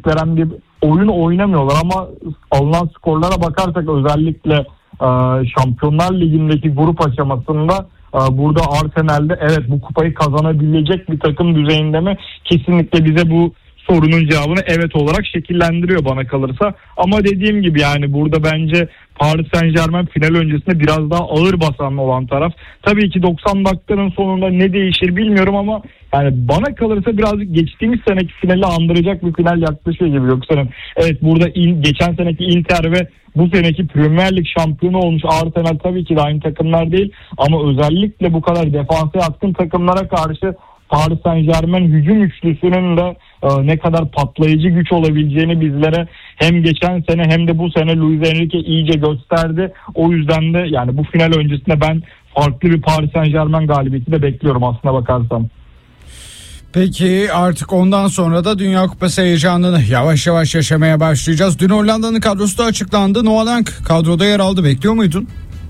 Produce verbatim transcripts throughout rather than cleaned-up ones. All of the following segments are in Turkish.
zevk veren bir oyun oynamıyorlar ama alınan skorlara bakarsak özellikle e, Şampiyonlar Ligi'ndeki grup aşamasında e, burada Arsenal'de evet bu kupayı kazanabilecek bir takım düzeyinde mi? Kesinlikle bize bu sorunun cevabını evet olarak şekillendiriyor bana kalırsa. Ama dediğim gibi yani burada bence Paris Saint-Germain final öncesinde biraz daha ağır basan olan taraf. Tabii ki doksan dakikanın sonunda ne değişir bilmiyorum ama yani bana kalırsa birazcık geçtiğimiz seneki finali andıracak bir final yaklaşıyor gibi. Yoksa evet burada il, geçen seneki Inter ve bu seneki Premier Lig şampiyonu olmuş Arsenal tabii ki de aynı takımlar değil. Ama özellikle bu kadar defansa yatkın takımlara karşı Paris Saint-Germain hücum üçlüsünün de e, ne kadar patlayıcı güç olabileceğini bizlere hem geçen sene hem de bu sene Luis Enrique iyice gösterdi. O yüzden de yani bu final öncesinde ben farklı bir Paris Saint-Germain galibiyeti de bekliyorum aslına bakarsam. Peki artık ondan sonra da Dünya Kupası heyecanını yavaş yavaş yaşamaya başlayacağız. Dün Hollanda'nın kadrosu da açıklandı. Noah Lang kadroda yer aldı. Bekliyor muydun?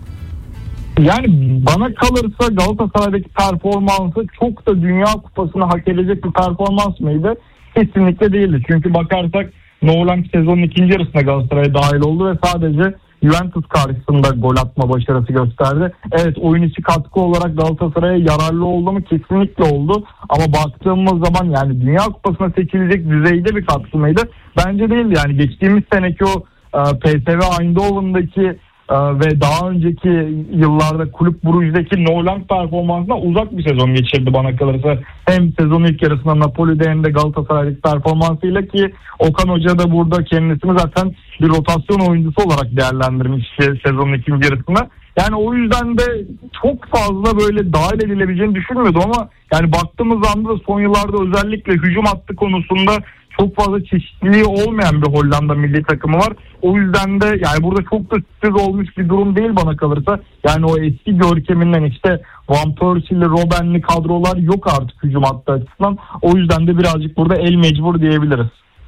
Yani bana kalırsa Galatasaray'daki performansı çok da Dünya Kupası'nı hak edecek bir performans mıydı? Kesinlikle değildi. Çünkü bakarsak Noah Lang sezonun ikinci yarısında Galatasaray'a dahil oldu ve sadece Juventus karşısında gol atma başarısı gösterdi. Evet oyun içi katkı olarak Galatasaray'a yararlı oldu mu? Kesinlikle oldu. Ama baktığımız zaman yani Dünya Kupası'na seçilecek düzeyde bir katkı mıydı? Bence değildi. Yani geçtiğimiz seneki o e, P S V Eindhoven'daki ve daha önceki yıllarda Kulüp Brugge'deki Noah Lang performansına uzak bir sezon geçirdi bana kalırsa. Hem sezonun ilk yarısında Napoli'de hem de Galatasaray'daki performansıyla ki Okan Hoca da burada kendisini zaten bir rotasyon oyuncusu olarak değerlendirmiş sezonun ikinci yarısında. Yani o yüzden de çok fazla böyle dahil edilebileceğini düşünmüyordum ama yani baktığımız anda da son yıllarda özellikle hücum hattı konusunda çok fazla çeşitliliği olmayan bir Hollanda milli takımı var. O yüzden de yani burada çok da sürpriz olmuş bir durum değil bana kalırsa. Yani o eski görkeminden işte Van Persie'li, Robben'li kadrolar yok artık hücum hattı açısından. O yüzden de birazcık burada el mecbur diyebiliriz.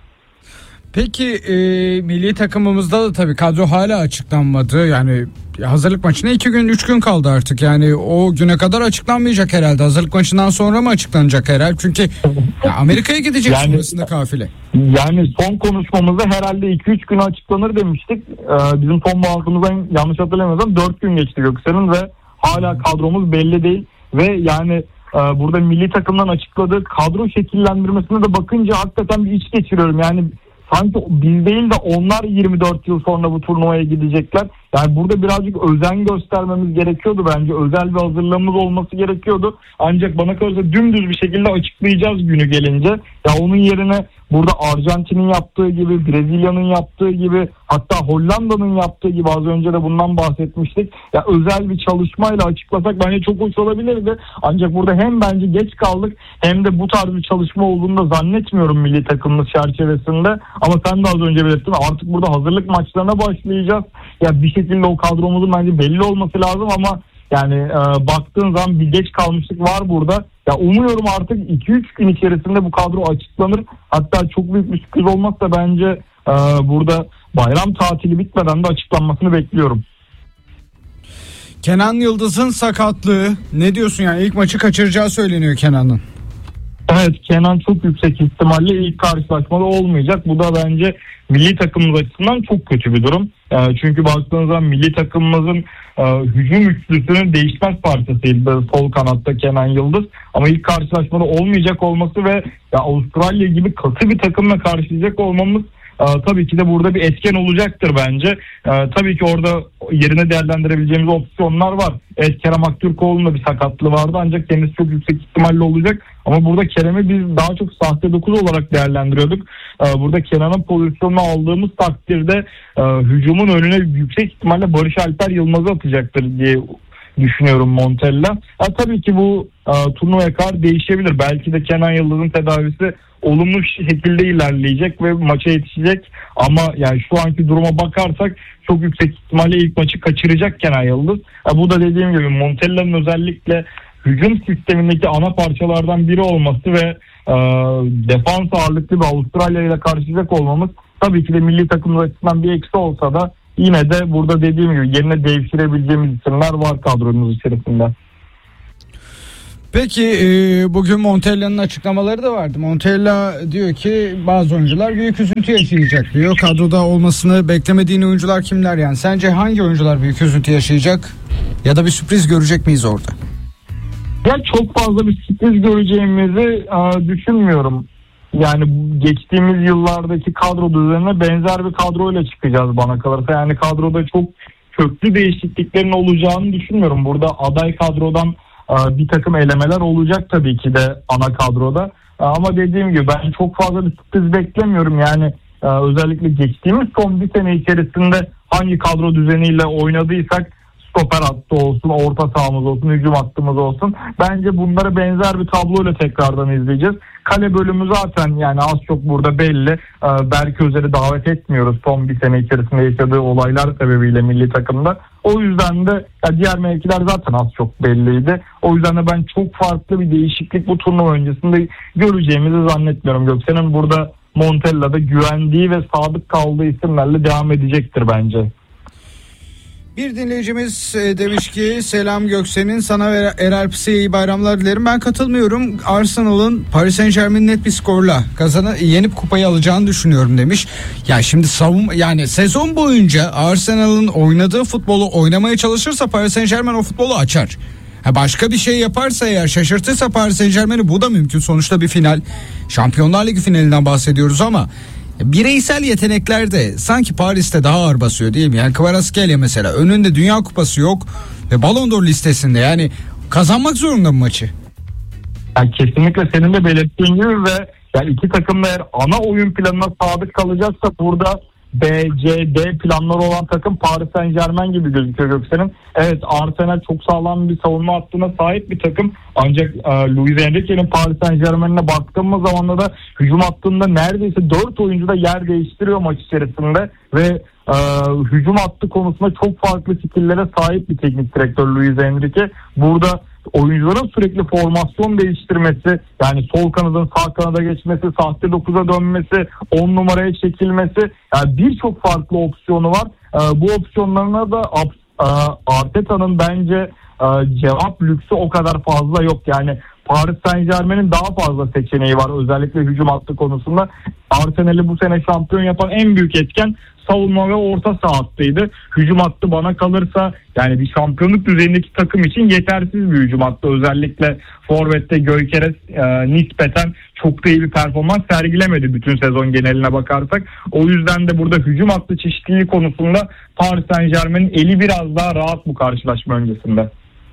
Peki e, milli takımımızda da tabii kadro hala açıklanmadı. Yani hazırlık maçına iki gün üç gün kaldı artık. Yani o güne kadar açıklanmayacak herhalde. Hazırlık maçından sonra mı açıklanacak herhalde? Çünkü ya Amerika'ya gidecek yani, sonrasında kafile. Yani son konuşmamızda herhalde iki üç güne açıklanır demiştik. Ee, bizim son bağlantımızdan yanlış hatırlamıyorsam dört gün geçti Göksel'in ve hala kadromuz belli değil. Ve yani e, burada milli takımdan açıkladığı kadro şekillendirmesine de bakınca hakikaten bir iç geçiriyorum. Yani sanki biz değil de onlar yirmi dört yıl sonra bu turnuvaya gidecekler. Yani burada birazcık özen göstermemiz gerekiyordu bence. Özel bir hazırlığımız olması gerekiyordu. Ancak bana kalırsa dümdüz bir şekilde açıklayacağız günü gelince. Ya onun yerine burada Arjantin'in yaptığı gibi, Brezilya'nın yaptığı gibi, hatta Hollanda'nın yaptığı gibi az önce de bundan bahsetmiştik. Ya özel bir çalışmayla açıklasak bence çok hoş olabilirdi. Ancak burada hem bence geç kaldık hem de bu tarz bir çalışma olduğunu da zannetmiyorum milli takımımız çerçevesinde. Ama sen de az önce belirttin artık burada hazırlık maçlarına başlayacağız. Ya bir şekilde o kadromuzun bence belli olması lazım ama yani e, baktığın zaman bir geç kalmışlık var burada. Ya umuyorum artık iki üç gün içerisinde bu kadro açıklanır. Hatta çok büyük bir sürpriz olmazsa bence e, burada bayram tatili bitmeden de açıklanmasını bekliyorum. Kenan Yıldız'ın sakatlığı ne diyorsun yani ilk maçı kaçıracağı söyleniyor Kenan'ın. Evet Kenan çok yüksek ihtimalle ilk karşılaşmada olmayacak. Bu da bence milli takımımız açısından çok kötü bir durum. E, çünkü baktığınız zaman milli takımımızın e, hücum üçlüsünün değişmez parçasıydı sol kanatta Kenan Yıldız. Ama ilk karşılaşmada olmayacak olması ve ya Avustralya gibi katı bir takımla karşılayacak olmamız e, tabii ki de burada bir etken olacaktır bence. E, tabii ki orada yerine değerlendirebileceğimiz opsiyonlar var. Evet Kerem Aktürkoğlu'nun da bir sakatlığı vardı ancak kendisi çok yüksek ihtimalle olacak. Ama burada Kerem'i biz daha çok sahte dokuz olarak değerlendiriyorduk. Ee, burada Kenan'ın pozisyonunu aldığımız takdirde e, hücumun önüne yüksek ihtimalle Barış Alper Yılmaz'ı atacaktır diye düşünüyorum Montella. Ha, tabii ki bu e, turnuvaya kadar değişebilir. Belki de Kenan Yıldız'ın tedavisi olumlu şekilde ilerleyecek ve maça yetişecek. Ama yani şu anki duruma bakarsak çok yüksek ihtimalle ilk maçı kaçıracak Kenan Yıldız. Ha, bu da dediğim gibi Montella'nın özellikle hücum sistemindeki ana parçalardan biri olması ve e, defans ağırlıklı bir Avustralya ile karşılayacak olmamız tabii ki de milli takımımız açısından bir eksi olsa da yine de burada dediğim gibi yerine devşirebileceğimiz isimler var kadromuz içerisinde. Peki e, bugün Montella'nın açıklamaları da vardı. Montella diyor ki bazı oyuncular büyük üzüntü yaşayacak diyor. Kadroda olmasını beklemediğin oyuncular kimler yani? Sence hangi oyuncular büyük üzüntü yaşayacak? Ya da bir sürpriz görecek miyiz orada? Ya çok fazla bir sürpriz göreceğimizi e, düşünmüyorum. Yani geçtiğimiz yıllardaki kadro düzenine benzer bir kadroyla çıkacağız bana kalırsa. Yani kadroda çok köklü değişikliklerin olacağını düşünmüyorum. Burada aday kadrodan bir takım elemeler olacak tabii ki de ana kadroda. Ama dediğim gibi ben çok fazla bir sürpriz beklemiyorum. Yani özellikle geçtiğimiz son bir sene içerisinde hangi kadro düzeniyle oynadıysak, stoper hattı olsun, orta sahamız olsun, hücum hattımız olsun, bence bunlara benzer bir tabloyla tekrardan izleyeceğiz. Kale bölümü zaten yani az çok burada belli. Berk Özer'i davet etmiyoruz son bir sene içerisinde yaşadığı olaylar sebebiyle milli takımda. O yüzden de ya diğer mevkiler zaten az çok belliydi. O yüzden de ben çok farklı bir değişiklik bu turnuva öncesinde göreceğimizi zannetmiyorum. Göksen'in burada Montella'da güvendiği ve sadık kaldığı isimlerle devam edecektir bence. Bir dinleyicimiz demiş ki selam Göksen'in, sana ve Erel Pısı'ya iyi bayramlar dilerim. Ben katılmıyorum. Arsenal'ın Paris Saint-Germain'i net bir skorla kazanıp yenip kupayı alacağını düşünüyorum demiş. Ya şimdi savunma yani sezon boyunca Arsenal'ın oynadığı futbolu oynamaya çalışırsa Paris Saint-Germain o futbolu açar. Ha başka bir şey yaparsa eğer, şaşırtırsa Paris Saint-Germain'i, bu da mümkün. Sonuçta bir final. Şampiyonlar Ligi finalinden bahsediyoruz ama bireysel yetenekler de sanki Paris'te daha ağır basıyor değil mi? Yani Kvaratskhelia mesela önünde Dünya Kupası yok ve Ballon d'Or listesinde, yani kazanmak zorunda bu maçı. Yani kesinlikle senin de belirttiğin gibi ve yani iki takım da eğer ana oyun planına sadık kalacaksa burada B, C, D planları olan takım Paris Saint-Germain gibi gözüküyor Göksen'in. Evet, Arsenal çok sağlam bir savunma hattına sahip bir takım. Ancak e, Luis Enrique'nin Paris Saint-Germain'e baktığımız zaman da hücum hattında neredeyse dört oyuncu da yer değiştiriyor maç içerisinde ve e, hücum hattı konusunda çok farklı fikirlere sahip bir teknik direktör Luis Enrique. Burada oyuncuların sürekli formasyon değiştirmesi, yani sol kanadın sağ kanada geçmesi, sahte dokuza dönmesi, on numaraya çekilmesi, yani birçok farklı opsiyonu var. Ee, bu opsiyonlarına da e, Arteta'nın bence e, cevap lüksü o kadar fazla yok. Yani Paris Saint-Germain'in daha fazla seçeneği var özellikle hücum hattı konusunda. Arsenal'i bu sene şampiyon yapan en büyük etken savunma ve orta saha hattıydı. Hücum hattı bana kalırsa yani bir şampiyonluk düzeyindeki takım için yetersiz bir hücum hattı. Özellikle forvette Gyökeres e, nispeten çok da iyi bir performans sergilemedi bütün sezon geneline bakarsak. O yüzden de burada hücum hattı çeşitliliği konusunda Paris Saint-Germain'in eli biraz daha rahat bu karşılaşma öncesinde.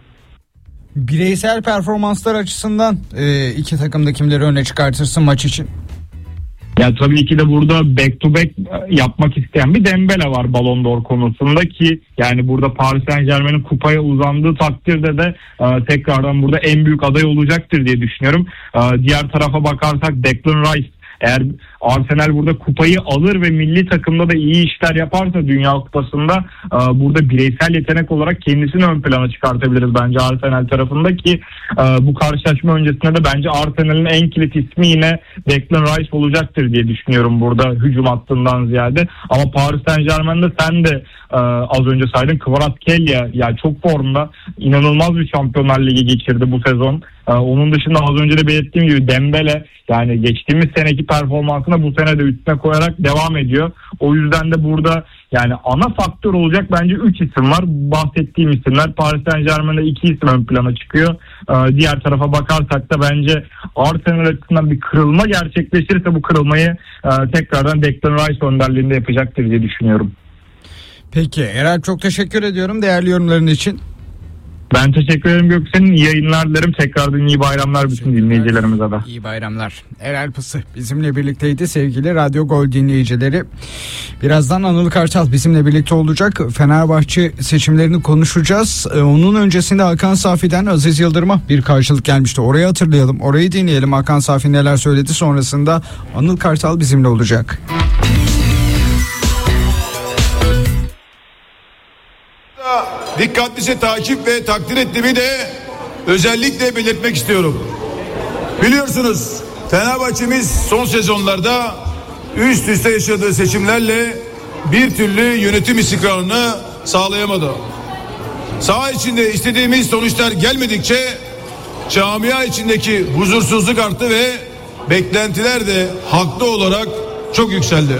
Bireysel performanslar açısından e, iki takımda kimleri öne çıkartırsın maç için? Ya tabii ki de burada back to back yapmak isteyen bir Dembele var Ballon d'Or konusunda ki yani burada Paris Saint-Germain'in kupaya uzandığı takdirde de e, tekrardan burada en büyük aday olacaktır diye düşünüyorum. E, diğer tarafa bakarsak Declan Rice, eğer Arsenal burada kupayı alır ve milli takımda da iyi işler yaparsa Dünya Kupası'nda e, burada bireysel yetenek olarak kendisini ön plana çıkartabiliriz bence Arsenal tarafında ki e, bu karşılaşma öncesinde de bence Arsenal'in en kilit ismi yine Declan Rice olacaktır diye düşünüyorum burada hücum hattından ziyade. Ama Paris Saint-Germain'de sen de e, az önce saydın, Kvaratskhelia yani çok formda, inanılmaz bir Şampiyonlar Ligi geçirdi bu sezon. E, onun dışında az önce de belirttiğim gibi Dembele yani geçtiğimiz seneki performansına bu sene de üstüne koyarak devam ediyor. O yüzden de burada yani ana faktör olacak bence üç isim var. Bahsettiğim isimler, Paris Saint-Germain'de iki isim ön plana çıkıyor. Ee, diğer tarafa bakarsak da bence Arsenal açısından bir kırılma gerçekleşirse bu kırılmayı e, tekrardan Declan Rice önderliğinde yapacaktır diye düşünüyorum. Peki Erel, çok teşekkür ediyorum değerli yorumların için. Ben teşekkür ederim Göksen'in. İyi yayınlar dilerim. Tekrardan iyi bayramlar bütün dinleyicilerimize de. İyi bayramlar. Erel Pısı bizimle birlikteydi sevgili Radyo Gol dinleyicileri. Birazdan Anıl Kartal bizimle birlikte olacak. Fenerbahçe seçimlerini konuşacağız. Onun öncesinde Hakan Safi'den Aziz Yıldırım'a bir karşılık gelmişti. Orayı hatırlayalım. Orayı dinleyelim. Hakan Safi neler söyledi, sonrasında Anıl Kartal bizimle olacak. Dikkatlice takip ve takdir ettiğimi de özellikle belirtmek istiyorum. Biliyorsunuz Fenerbahçe'miz son sezonlarda üst üste yaşadığı seçimlerle bir türlü yönetim istikrarını sağlayamadı. Saha içinde istediğimiz sonuçlar gelmedikçe camia içindeki huzursuzluk arttı ve beklentiler de haklı olarak çok yükseldi.